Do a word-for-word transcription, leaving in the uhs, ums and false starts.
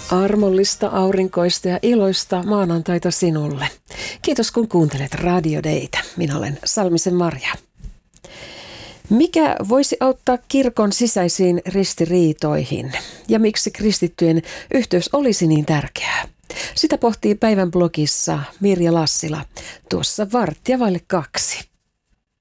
Armollista, aurinkoista ja iloista maanantaita sinulle. Kiitos kun kuuntelet Radio Daytä. Minä olen Salmisen Marja. Mikä voisi auttaa kirkon sisäisiin ristiriitoihin ja miksi kristittyjen yhteys olisi niin tärkeää? Sitä pohtii päivän blogissa Mirja Lassila tuossa varttia vaille kaksi.